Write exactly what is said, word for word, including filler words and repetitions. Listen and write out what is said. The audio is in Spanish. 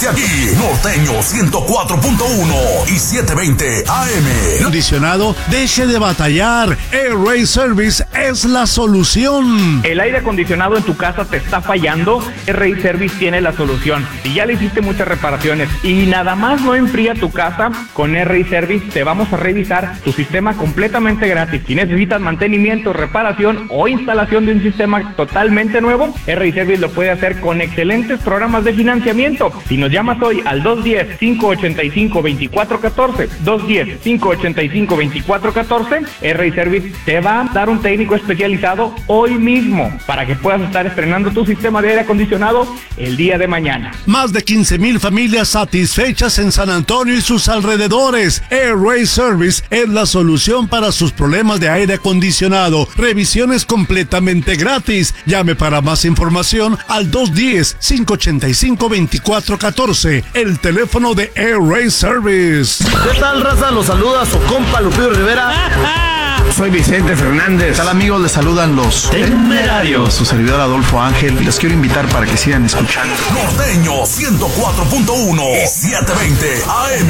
solamente aquí, Norteño ciento cuatro punto uno y setecientos veinte A M. Acondicionado, deje de batallar. AirRay Service es la solución. ¿El aire acondicionado en tu casa te está fallando? AirRay Service tiene la solución. Si ya le hiciste muchas reparaciones y nada más no enfría tu casa, con AirRay Service te vamos a revisar tu sistema completamente gratis. Si necesitas mantenimiento, reparación o instalación de un sistema totalmente nuevo, AirRay Service lo puede hacer con excelentes programas de financiamiento. Si nos llamas hoy al dos uno cero, cinco ocho cinco, dos cuatro uno cuatro, dos uno cero, cinco ocho cinco, dos cuatro uno cuatro, AirRay Service te va a dar un técnico especializado hoy mismo para que puedas estar estrenando tu sistema de aire acondicionado el día de mañana. Más de quince mil familias satisfechas en San Antonio y sus alrededores. AirRay Service es la solución para sus problemas de aire acondicionado. Revisiones completamente gratis. Llame para más información al dos uno cero, cinco ocho cinco, dos cuatro uno cuatro, el teléfono de AirRay Service. ¿Qué tal, raza? Los saluda su compa Lupillo Rivera. Soy Vicente Fernández. ¿Qué tal, amigos? Les saludan los Temerarios. Su servidor Adolfo Ángel. Les quiero invitar para que sigan escuchando Norteño ciento cuatro punto uno y setecientos veinte A M.